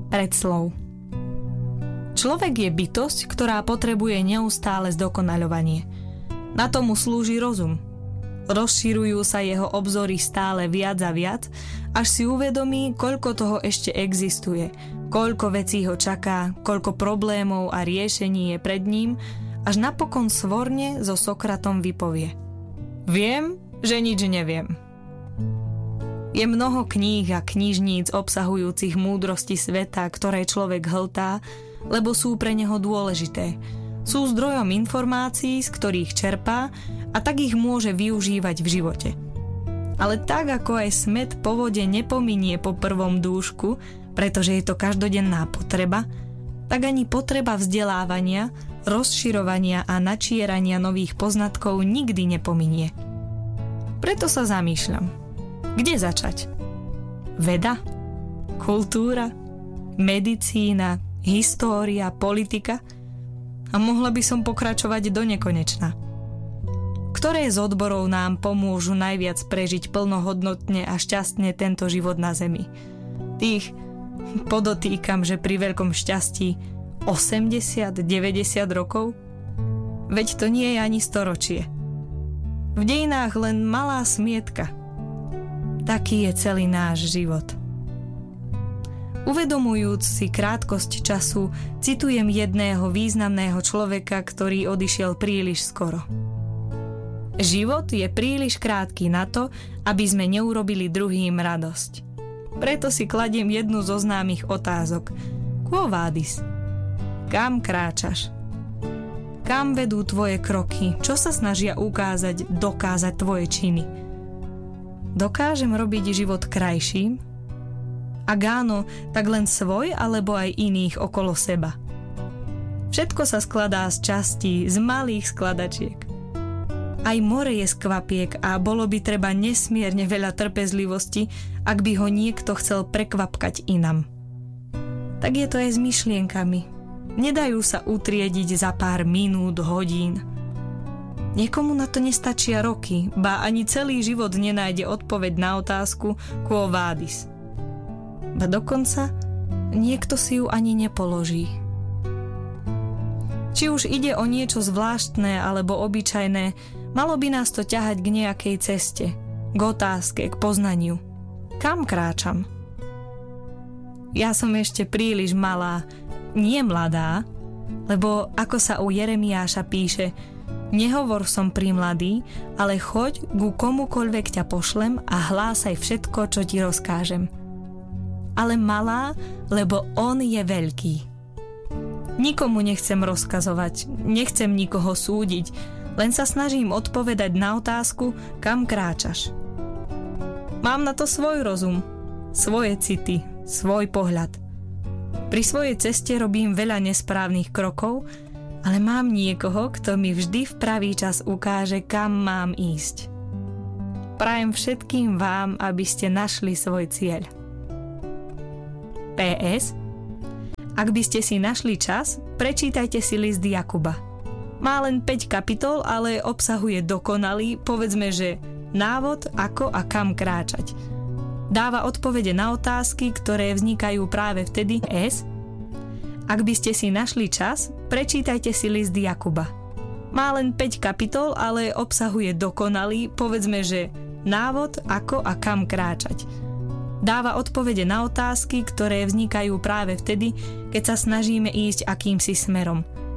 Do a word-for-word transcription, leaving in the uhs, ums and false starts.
Predslov. Človek je bytosť, ktorá potrebuje neustále zdokonaľovanie. Na to mu slúži rozum. Rozširujú sa jeho obzory stále viac a viac, až si uvedomí, koľko toho ešte existuje, koľko vecí ho čaká, koľko problémov a riešení je pred ním, až napokon svorne so Sokratom vypovie: Viem, že nič neviem. Je mnoho kníh a knižníc obsahujúcich múdrosti sveta, ktoré človek hltá, lebo sú pre neho dôležité. Sú zdrojom informácií, z ktorých čerpá, a tak ich môže využívať v živote. Ale tak ako aj smäd po vode nepominie po prvom dúšku, pretože je to každodenná potreba, tak ani potreba vzdelávania, rozširovania a načierania nových poznatkov nikdy nepominie. Preto sa zamýšľam, kde začať? Veda? Kultúra? Medicína? História, politika a mohla by som pokračovať do nekonečna. Ktoré z odborov nám pomôžu najviac prežiť plnohodnotne a šťastne tento život na Zemi? Tých, podotýkam, že pri veľkom šťastí osemdesiat deväťdesiat rokov? Veď to nie je ani storočie. V dejinách len malá smietka. Taký je celý náš život. Uvedomujúc si krátkosť času, citujem jedného významného človeka, ktorý odišiel príliš skoro. Život je príliš krátky na to, aby sme neurobili druhým radosť. Preto si kladiem jednu zo známych otázok. Quo vadis? Kam kráčaš? Kam vedú tvoje kroky? Čo sa snažia ukázať, dokázať tvoje činy? Dokážem robiť život krajším? Ak áno, tak len svoj alebo aj iných okolo seba. Všetko sa skladá z častí, z malých skladačiek. Aj more je z kvapiek a bolo by treba nesmierne veľa trpezlivosti, ak by ho niekto chcel prekvapkať inam. Tak je to aj s myšlienkami. Nedajú sa utriediť za pár minút, hodín. Niekomu na to nestačia roky, ba ani celý život nenájde odpoveď na otázku quo vadis. Ba dokonca niekto si ju ani nepoloží. Či už ide o niečo zvláštne alebo obyčajné, malo by nás to ťahať k nejakej ceste, k otázke, k poznaniu. Kam kráčam? Ja som ešte príliš malá, nie mladá, lebo ako sa u Jeremiáša píše: Nehovor som pri mladý, ale choď ku komukoľvek ťa pošlem a hlásaj všetko, čo ti rozkážem. Ale malá, lebo on je veľký. Nikomu nechcem rozkazovať, nechcem nikoho súdiť, len sa snažím odpovedať na otázku, kam kráčaš. Mám na to svoj rozum, svoje city, svoj pohľad. Pri svojej ceste robím veľa nesprávnych krokov, ale mám niekoho, kto mi vždy v pravý čas ukáže, kam mám ísť. Prajem všetkým vám, aby ste našli svoj cieľ. pé es. Ak by ste si našli čas, prečítajte si list Jakuba. Má len päť kapitol, ale obsahuje dokonalý, povedzme, že návod, ako a kam kráčať. Dáva odpovede na otázky, ktoré vznikajú práve vtedy. S. Ak by ste si našli čas, prečítajte si list Jakuba. Má len päť kapitol, ale obsahuje dokonalý, povedzme, že návod, ako a kam kráčať. Dáva odpovede na otázky, ktoré vznikajú práve vtedy, keď sa snažíme ísť akýmsi smerom.